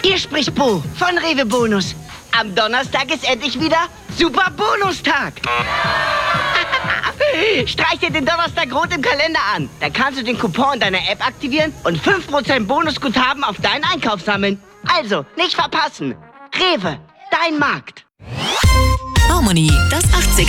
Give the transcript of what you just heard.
Hier spricht Bo von Rewe Bonus. Am Donnerstag ist endlich wieder Super Bonustag. Streich dir den Donnerstag rot im Kalender an. Da kannst du den Coupon deiner App aktivieren und 5% Bonusguthaben auf deinen Einkauf sammeln. Also, nicht verpassen. Rewe, dein Markt. Harmony, das 80er